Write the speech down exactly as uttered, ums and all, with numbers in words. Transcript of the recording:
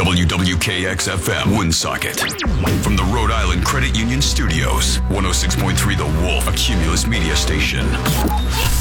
W W K X F M, Woonsocket. From the Rhode Island Credit Union Studios, one oh six point three The Wolf, a Cumulus media station.